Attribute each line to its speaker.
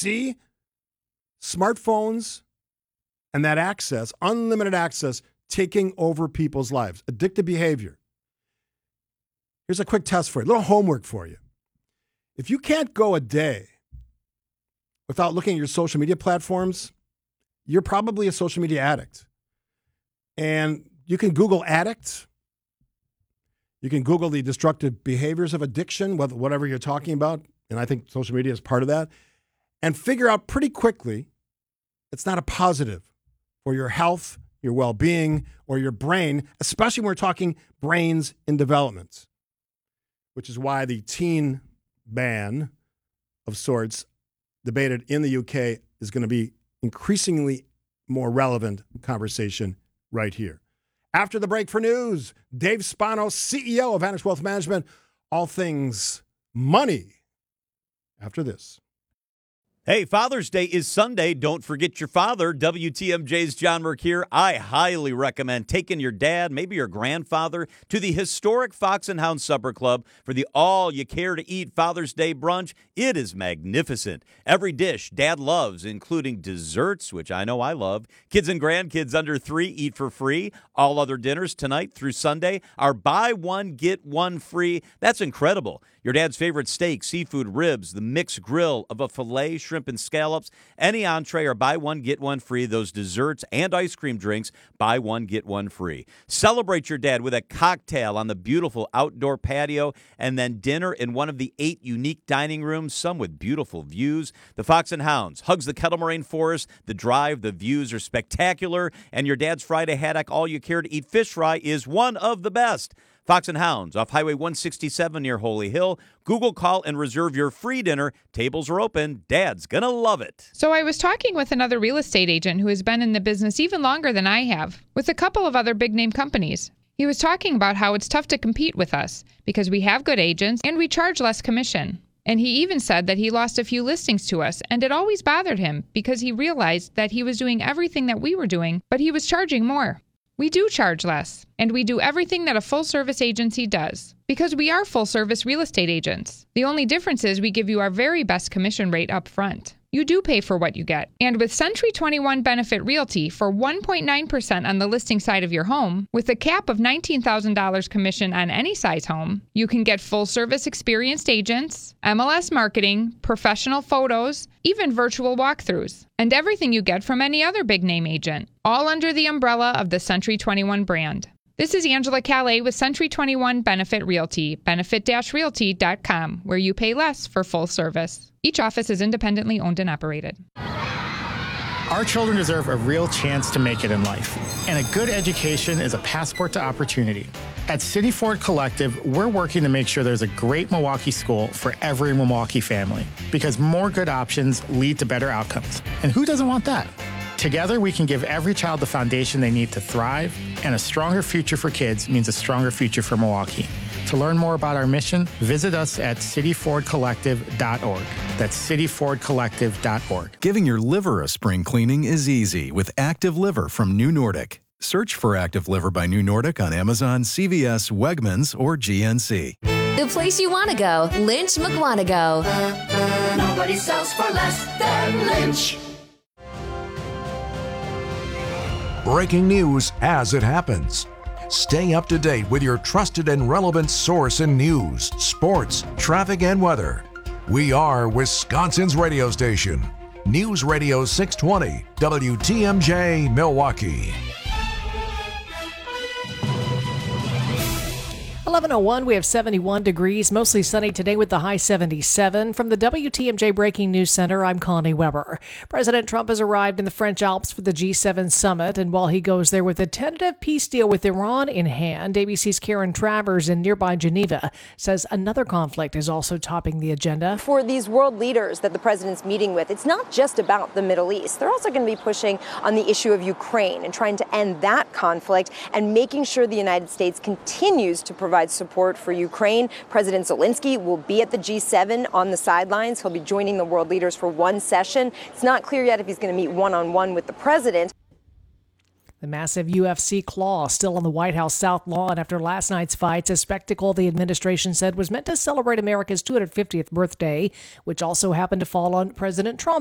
Speaker 1: see smartphones and that access, unlimited access, taking over people's lives. Addictive behavior. Here's a quick test for you, a little homework for you. If you can't go a day without looking at your social media platforms, you're probably a social media addict. And you can Google addict. You can Google the destructive behaviors of addiction, whatever you're talking about. And I think social media is part of that. And figure out pretty quickly it's not a positive for your health, your well-being, or your brain, especially when we're talking brains in development, which is why the teen ban of sorts debated in the UK is going to be increasingly more relevant conversation right here. After the break for news, Dave Spano, CEO of Vanish Wealth Management, all things money. After this.
Speaker 2: Hey, Father's Day is Sunday. Don't forget your father. WTMJ's John Merck here. I highly recommend taking your dad, maybe your grandfather, to the historic Fox and Hound Supper Club for the all-you-care-to-eat Father's Day brunch. It is magnificent. Every dish Dad loves, including desserts, which I know I love. Kids and grandkids under 3 eat for free. All other dinners tonight through Sunday are buy one, get one free. That's incredible. Your dad's favorite steak, seafood, ribs, the mixed grill of a filet, shrimp, and scallops. Any entree are buy one, get one free. Those desserts and ice cream drinks, buy one, get one free. Celebrate your dad with a cocktail on the beautiful outdoor patio and then dinner in one of the 8 unique dining rooms, some with beautiful views. The Fox and Hounds hugs the Kettle Moraine Forest. The drive, the views are spectacular. And your dad's Friday haddock, all you care to eat fish fry is one of the best. Fox and Hounds off Highway 167 near Holy Hill. Google, call, and reserve your free dinner. Tables are open. Dad's going to love it.
Speaker 3: So I was talking with another real estate agent who has been in the business even longer than I have, with a couple of other big-name companies. He was talking about how it's tough to compete with us because we have good agents and we charge less commission. And he even said that he lost a few listings to us, and it always bothered him because he realized that he was doing everything that we were doing, but he was charging more. We do charge less, and we do everything that a full-service agency does, because we are full-service real estate agents. The only difference is we give you our very best commission rate up front. You do pay for what you get. And with Century 21 Benefit Realty for 1.9% on the listing side of your home, with a cap of $19,000 commission on any size home, you can get full-service experienced agents, MLS marketing, professional photos, even virtual walkthroughs, and everything you get from any other big-name agent, all under the umbrella of the Century 21 brand. This is Angela Calais with Century 21 Benefit Realty, benefit-realty.com, where you pay less for full service. Each office is independently owned and operated.
Speaker 4: Our children deserve a real chance to make it in life, and a good education is a passport to opportunity. At City Ford Collective, we're working to make sure there's a great Milwaukee school for every Milwaukee family, because more good options lead to better outcomes. And who doesn't want that? Together, we can give every child the foundation they need to thrive, and a stronger future for kids means a stronger future for Milwaukee. To learn more about our mission, visit us at cityfordcollective.org. That's cityfordcollective.org.
Speaker 5: Giving your liver a spring cleaning is easy with Active Liver from New Nordic. Search for Active Liver by New Nordic on Amazon, CVS, Wegmans, or GNC.
Speaker 6: The place you want to go, Lynch McWanago.
Speaker 7: Nobody sells for less than Lynch.
Speaker 8: Breaking news as it happens. Stay up to date with your trusted and relevant source in news, sports, traffic, and weather. We are Wisconsin's radio station. News Radio 620, WTMJ, Milwaukee.
Speaker 9: 11:01, we have 71 degrees, mostly sunny today with the high 77. From the WTMJ Breaking News Center, I'm Connie Weber. President Trump has arrived in the French Alps for the G7 summit, and while he goes there with a tentative peace deal with Iran in hand, ABC's Karen Travers in nearby Geneva says another conflict is also topping the agenda.
Speaker 10: For these world leaders that the president's meeting with, it's not just about the Middle East. They're also going to be pushing on the issue of Ukraine and trying to end that conflict and making sure the United States continues to provide support for Ukraine. President Zelensky will be at the G7 on the sidelines. He'll be joining the world leaders for one session. It's not clear yet if he's going to meet one-on-one with the president.
Speaker 9: The massive UFC claw still on the White House South Lawn after last night's fights, a spectacle the administration said was meant to celebrate America's 250th birthday, which also happened to fall on President Trump.